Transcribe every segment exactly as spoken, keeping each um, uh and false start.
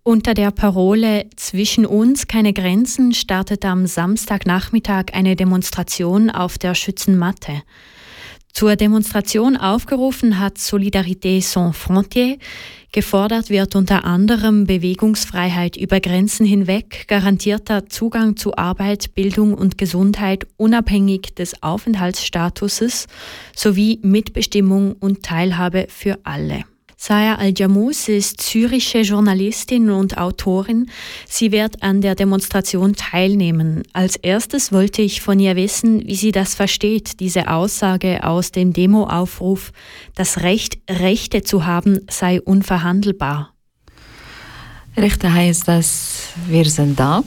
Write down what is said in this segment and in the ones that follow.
Unter der Parole „Zwischen uns keine Grenzen“ startete am Samstagnachmittag eine Demonstration auf der Schützenmatte. Zur Demonstration aufgerufen hat Solidarité Sans Frontières. Gefordert wird unter anderem Bewegungsfreiheit über Grenzen hinweg, garantierter Zugang zu Arbeit, Bildung und Gesundheit unabhängig des Aufenthaltsstatuses sowie Mitbestimmung und Teilhabe für alle. Saya Al-Jamous ist syrische Journalistin und Autorin. Sie wird an der Demonstration teilnehmen. Als erstes wollte ich von ihr wissen, wie sie das versteht, diese Aussage aus dem Demoaufruf, das Recht, Rechte zu haben, sei unverhandelbar. Rechte heißt, dass wir sind da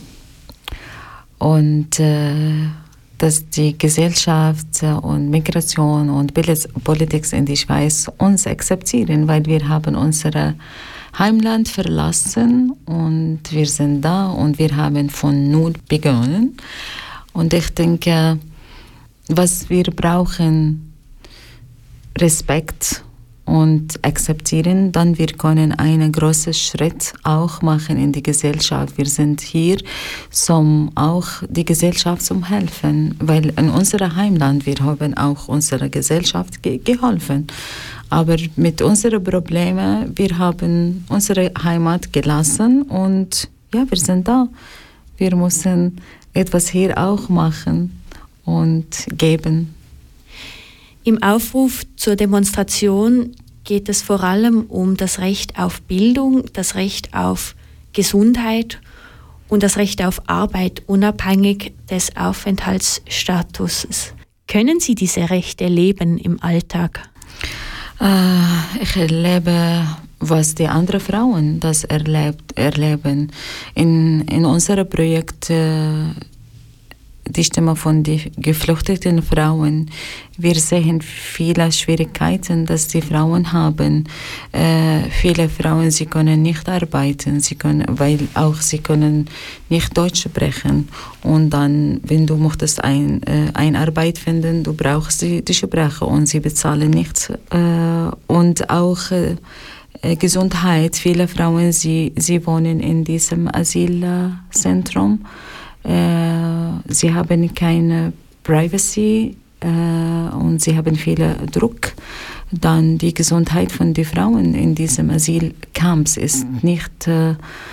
und äh dass die Gesellschaft und Migration und Politik in die Schweiz uns akzeptieren, weil wir haben unser Heimland verlassen und wir sind da und wir haben von null begonnen. Und ich denke, was wir brauchen, Respekt und akzeptieren, dann wir können einen großen Schritt auch machen in die Gesellschaft. Wir sind hier, um auch die Gesellschaft zu helfen, weil in unserem Heimland wir haben auch unserer Gesellschaft ge- geholfen. Aber mit unseren Problemen, wir haben unsere Heimat gelassen und ja, wir sind da. Wir müssen etwas hier auch machen und geben. Im Aufruf zur Demonstration geht es vor allem um das Recht auf Bildung, das Recht auf Gesundheit und das Recht auf Arbeit unabhängig des Aufenthaltsstatuses. Können Sie diese Rechte leben im Alltag? Äh, ich erlebe, was die anderen Frauen das erlebt, erleben. In, in unserem Projekt äh, die Stimme von den geflüchteten Frauen. Wir sehen viele Schwierigkeiten, dass die Frauen haben. Äh, viele Frauen, sie können nicht arbeiten, sie können, weil auch sie können nicht Deutsch sprechen. Und dann, wenn du möchtest ein, äh, eine Arbeit finden, du brauchst die, die Sprache und sie bezahlen nichts. Äh, und auch äh, Gesundheit. Viele Frauen, sie, sie wohnen in diesem Asylzentrum. Sie haben keine Privacy äh, und sie haben viel Druck. Dann die Gesundheit von den Frauen in diesem Asylcamps ist nicht äh,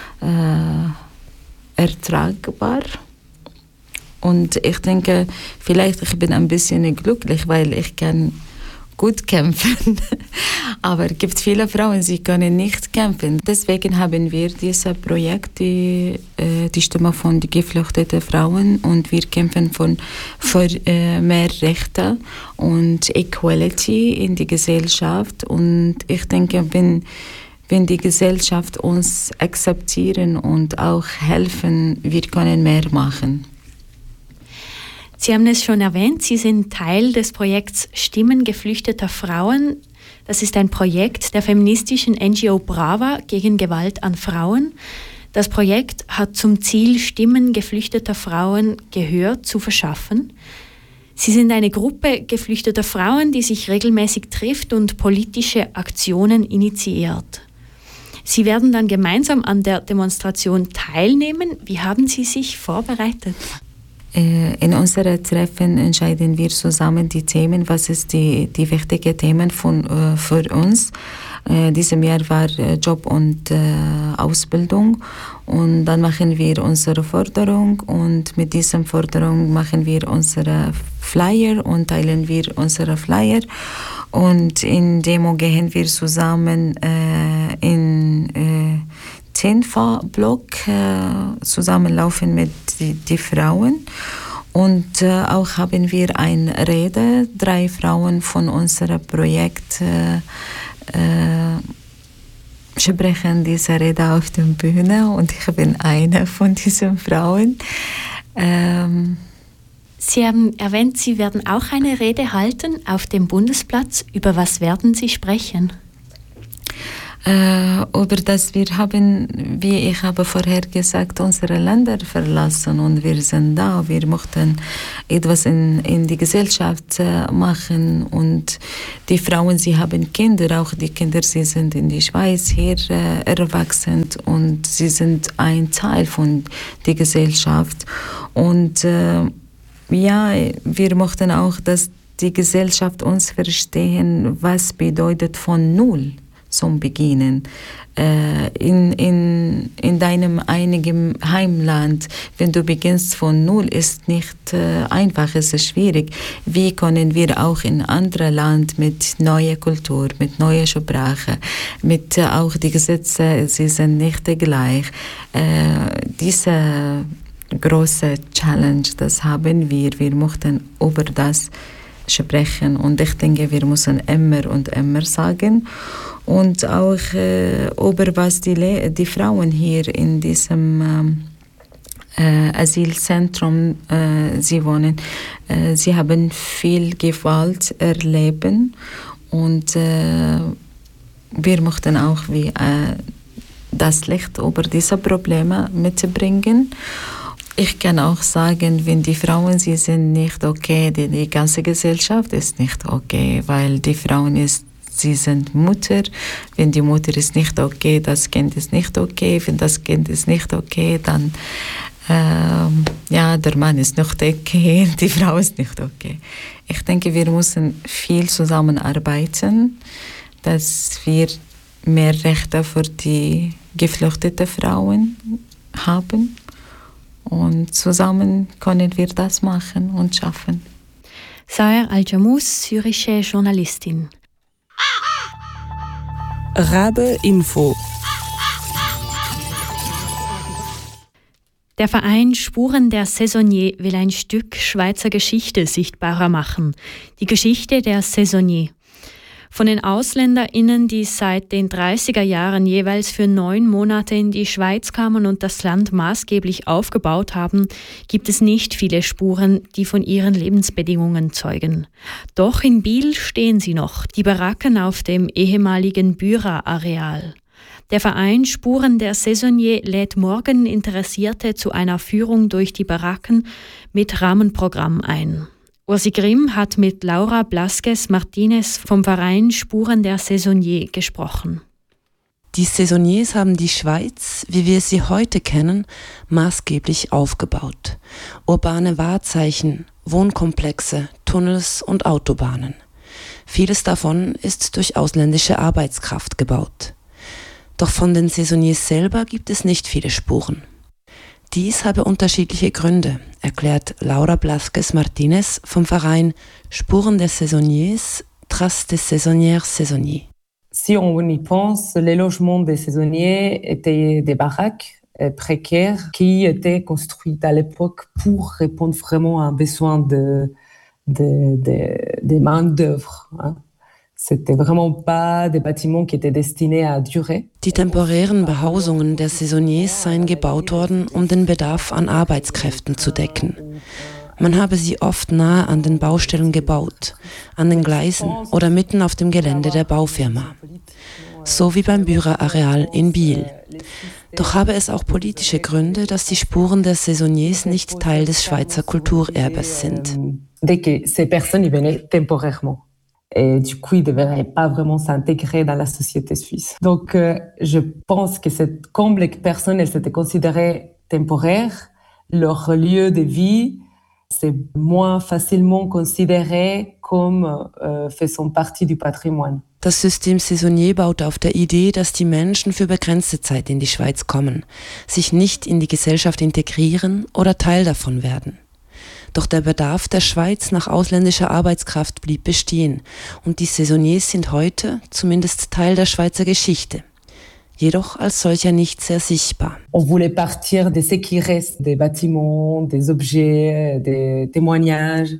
ertragbar. Und ich denke, vielleicht ich bin ein bisschen glücklich, weil ich kann gut kämpfen. Aber es gibt viele Frauen, die können nicht kämpfen. Deswegen haben wir dieses Projekt, die, äh, die Stimme von den geflüchteten Frauen, und wir kämpfen von, für äh, mehr Rechte und Equality in die Gesellschaft. Und ich denke, wenn, wenn die Gesellschaft uns akzeptieren und auch helfen, wir können mehr machen. Sie haben es schon erwähnt, Sie sind Teil des Projekts Stimmen geflüchteter Frauen. Das ist ein Projekt der feministischen N G O Brava gegen Gewalt an Frauen. Das Projekt hat zum Ziel, Stimmen geflüchteter Frauen Gehör zu verschaffen. Sie sind eine Gruppe geflüchteter Frauen, die sich regelmäßig trifft und politische Aktionen initiiert. Sie werden dann gemeinsam an der Demonstration teilnehmen. Wie haben Sie sich vorbereitet? In unseren Treffen entscheiden wir zusammen die Themen, was ist die, die wichtigen Themen von, äh, für uns. Äh, diesem Jahr war äh, Job und äh, Ausbildung, und dann machen wir unsere Forderung, und mit dieser Forderung machen wir unsere Flyer und teilen wir unsere Flyer, und in Demo gehen wir zusammen äh, in äh, Tinfa-Block äh, zusammenlaufen mit den die Frauen. Und äh, auch haben wir eine Rede, drei Frauen von unserem Projekt äh, äh, sprechen diese Rede auf der Bühne, und ich bin eine von diesen Frauen. Ähm Sie haben erwähnt, Sie werden auch eine Rede halten auf dem Bundesplatz. Über was werden Sie sprechen? Äh, über das wir haben, wie ich habe vorher gesagt, unsere Länder verlassen und wir sind da. Wir möchten etwas in, in die Gesellschaft äh, machen und die Frauen, sie haben Kinder, auch die Kinder, sie sind in die Schweiz hier äh, erwachsen und sie sind ein Teil von der Gesellschaft. Und äh, ja, wir möchten auch, dass die Gesellschaft uns verstehen, was bedeutet von Null zum Beginnen. Äh, in, in, in deinem einigen Heimland, wenn du beginnst von Null, ist nicht äh, einfach, es ist schwierig. Wie können wir auch in anderen Land mit neuer Kultur, mit neuer Sprache, mit äh, auch die Gesetze, sie sind nicht gleich. Äh, diese große Challenge, das haben wir. Wir möchten über das sprechen und ich denke, wir müssen immer und immer sagen und auch äh, über was die, Le- die Frauen hier in diesem äh, Asylzentrum äh, sie wohnen. Äh, sie haben viel Gewalt erleben und äh, wir möchten auch wie äh, das Licht über diese Probleme mitbringen. Ich kann auch sagen, wenn die Frauen, sie sind nicht okay, die, die ganze Gesellschaft ist nicht okay, weil die Frauen ist, sie sind Mutter. Wenn die Mutter ist nicht okay, das Kind ist nicht okay. Wenn das Kind ist nicht okay, dann ähm, ja, der Mann ist nicht okay, die Frau ist nicht okay. Ich denke, wir müssen viel zusammenarbeiten, dass wir mehr Rechte für die geflüchteten Frauen haben. Und zusammen können wir das machen und schaffen. Saher Al-Jamous, syrische Journalistin. Rabe Info. Der Verein Spuren der Saisonniers will ein Stück Schweizer Geschichte sichtbarer machen. Die Geschichte der Saisonniers. Von den AusländerInnen, die seit den dreißiger Jahren jeweils für neun Monate in die Schweiz kamen und das Land maßgeblich aufgebaut haben, gibt es nicht viele Spuren, die von ihren Lebensbedingungen zeugen. Doch in Biel stehen sie noch, die Baracken auf dem ehemaligen Büra-Areal. Der Verein Spuren der Saisonniers lädt morgen Interessierte zu einer Führung durch die Baracken mit Rahmenprogramm ein. Ursi Grimm hat mit Laura Blasquez Martinez vom Verein Spuren der Saisonniers gesprochen. Die Saisonniers haben die Schweiz, wie wir sie heute kennen, maßgeblich aufgebaut. Urbane Wahrzeichen, Wohnkomplexe, Tunnels und Autobahnen. Vieles davon ist durch ausländische Arbeitskraft gebaut. Doch von den Saisonniers selber gibt es nicht viele Spuren. Dies habe unterschiedliche Gründe, erklärt Laura Blasquez Martinez vom Verein Spuren des Saisonniers, Traces des Saisonnières Saisonniers. Si on y pense, les logements des saisonniers étaient des baraques précaires qui étaient construites à l'époque pour répondre vraiment à un besoin de, de, de, de main-d'œuvre. Hein. C'était vraiment pas des bâtiments qui étaient destinés à durer. Die temporären Behausungen der Saisonniers seien gebaut worden, um den Bedarf an Arbeitskräften zu decken. Man habe sie oft nahe an den Baustellen gebaut, an den Gleisen oder mitten auf dem Gelände der Baufirma. So wie beim Büra-Areal in Biel. Doch habe es auch politische Gründe, dass die Spuren der Saisonniers nicht Teil des Schweizer Kulturerbes sind. Dès que ces personnes y venaient temporairement. Et du coup, ils ne devaient pas vraiment s'intégrer dans la société suisse. Donc, euh, je pense que cette, comme les personnes, elles s'étaient considérées temporaires, leur lieu de vie, c'est moins facilement considéré comme euh, faisant partie du patrimoine. Das System Saisonnier baut auf der Idee, dass die Menschen für begrenzte Zeit in die Schweiz kommen, sich nicht in die Gesellschaft integrieren oder Teil davon werden. Doch der Bedarf der Schweiz nach ausländischer Arbeitskraft blieb bestehen und die Saisonniers sind heute zumindest Teil der Schweizer Geschichte, jedoch als solcher nicht sehr sichtbar. On voulait partir de ce qui reste, des bâtiments, des objets, des témoignages.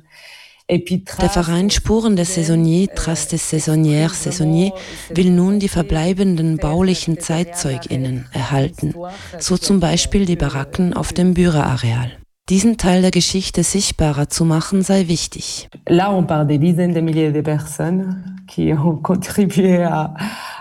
Der Verein Spuren des Saisonniers, Traces des Saisonnières Saisonniers will nun die verbleibenden baulichen ZeitzeugInnen erhalten, so zum Beispiel die Baracken auf dem Büra-Areal. Diesen Teil der Geschichte sichtbarer zu machen, sei wichtig. Là, on parle des dizaines de milliers de personnes qui ont contribué à,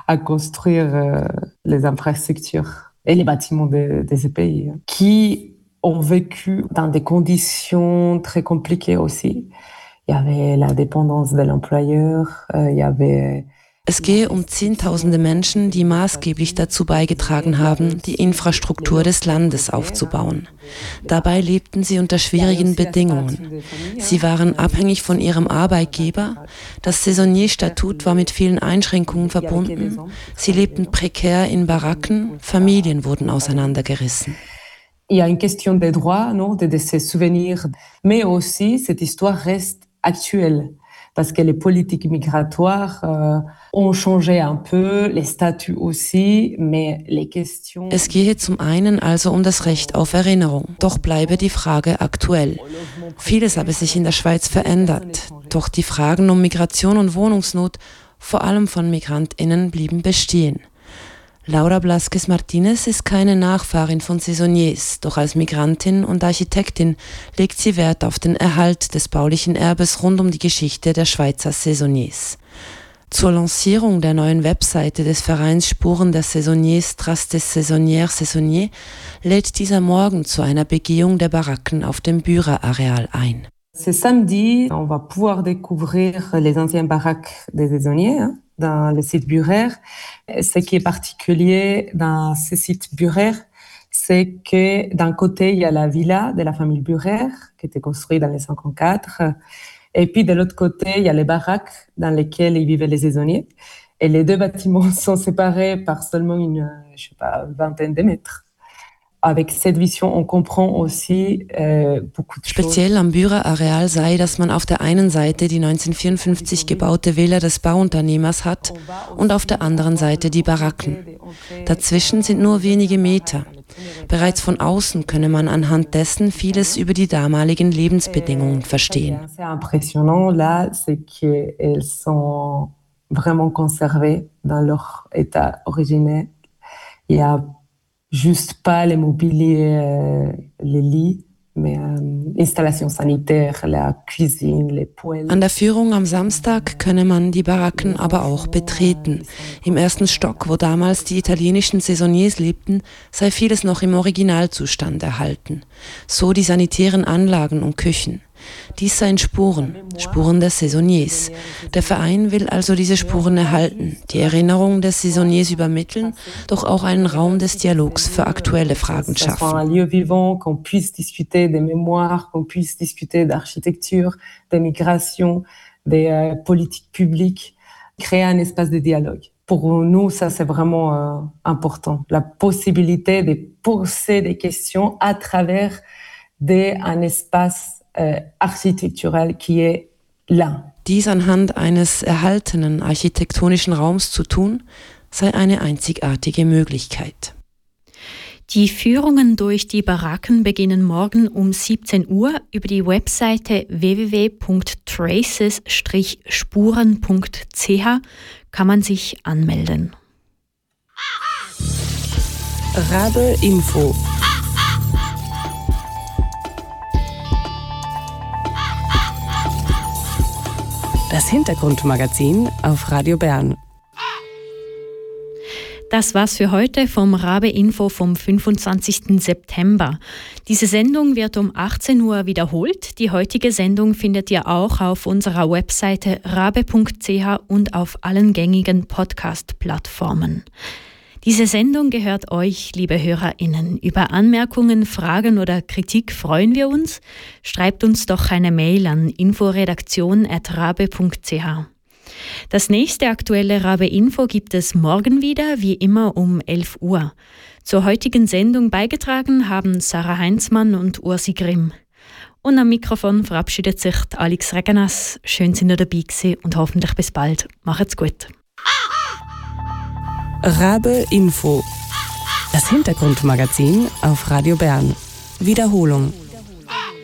à construire euh, les infrastructures et les bâtiments de, de ces pays, qui ont vécu dans des conditions très compliquées aussi. Il y avait la dépendance de l'employeur, euh, il y avait Es gehe um Zehntausende Menschen, die maßgeblich dazu beigetragen haben, die Infrastruktur des Landes aufzubauen. Dabei lebten sie unter schwierigen Bedingungen. Sie waren abhängig von ihrem Arbeitgeber. Das Saisonnier-Statut war mit vielen Einschränkungen verbunden. Sie lebten prekär in Baracken, Familien wurden auseinandergerissen. Il y a une question des droits, non, de, de se souvenir, mais aussi cette histoire reste actuelle. Parce que les politiques migratoires euh, ont changé un peu, les statuts aussi, mais les questions... Es gehe zum einen also um das Recht auf Erinnerung, doch bleibe die Frage aktuell. Vieles habe sich in der Schweiz verändert, doch die Fragen um Migration und Wohnungsnot, vor allem von MigrantInnen, blieben bestehen. Laura Blasquez-Martinez ist keine Nachfahrin von Saisonniers, doch als Migrantin und Architektin legt sie Wert auf den Erhalt des baulichen Erbes rund um die Geschichte der Schweizer Saisonniers. Zur Lancierung der neuen Webseite des Vereins Spuren der Saisonniers Traces des Saisonnières Saisonniers lädt dieser Morgen zu einer Begehung der Baracken auf dem Bührer-Areal ein. Ce samedi, on va pouvoir découvrir les anciennes baraques des saisonniers, hein, dans le site Bürer. Ce qui est particulier dans ce site Bürer, c'est que d'un côté, il y a la villa de la famille Bürer, qui était construite dans les cinquante-quatre, et puis de l'autre côté, il y a les baraques dans lesquelles ils vivaient les saisonniers. Et les deux bâtiments sont séparés par seulement une, je sais pas, vingtaine de mètres. Avec cette vision, on comprend aussi euh, beaucoup de choses. Speziell am Bührer-Areal sei, dass man auf der einen Seite die neunzehnhundertvierundfünfzig gebaute Villa des Bauunternehmers hat und auf der anderen Seite die Baracken. Dazwischen sind nur wenige Meter. Bereits von außen könne man anhand dessen vieles über die damaligen Lebensbedingungen verstehen. C'est impressionnant là, c'est qu'elles sont vraiment conservées dans leur état originel. Il y a juste pas les mobiliers, euh, les lits, mais euh, Installations sanitaires, la cuisine, les poêles. An der Führung am Samstag könne man die Baracken aber auch betreten. Im ersten Stock, wo damals die italienischen Saisonniers lebten, sei vieles noch im Originalzustand erhalten. So die sanitären Anlagen und Küchen. Dies seien Spuren, Spuren der Saisonniers. Der Verein will also diese Spuren erhalten, die Erinnerung des Saisonniers übermitteln, doch auch einen Raum des Dialogs für aktuelle Fragen schaffen. Un lieu vivant, qu'on puisse discuter des mémoires, qu'on puisse discuter d'architecture, des migrations, des euh, politiques publiques, créer un espace de dialogue. Pour nous, ça c'est vraiment euh, important. La possibilité de poser des questions à travers des, un espace Äh, architekturell qui est là. Dies anhand eines erhaltenen architektonischen Raums zu tun, sei eine einzigartige Möglichkeit. Die Führungen durch die Baracken beginnen morgen um siebzehn Uhr. Über die Webseite w w w punkt traces Strich spuren punkt c h kann man sich anmelden. Rabe Info. Das Hintergrundmagazin auf Radio Bern. Das war's für heute vom Rabe Info vom fünfundzwanzigsten September. Diese Sendung wird um achtzehn Uhr wiederholt. Die heutige Sendung findet ihr auch auf unserer Webseite rabe punkt c h und auf allen gängigen Podcast-Plattformen. Diese Sendung gehört euch, liebe HörerInnen. Über Anmerkungen, Fragen oder Kritik freuen wir uns. Schreibt uns doch eine Mail an inforedaktion at rabe punkt c h. Das nächste aktuelle Rabe Info gibt es morgen wieder, wie immer um elf Uhr. Zur heutigen Sendung beigetragen haben Sarah Heinzmann und Ursi Grimm. Und am Mikrofon verabschiedet sich Alex Reganas. Schön, sind ihr dabei gewesen und hoffentlich bis bald. Macht's gut. Rabe Info. Das Hintergrundmagazin auf Radio Bern. Wiederholung.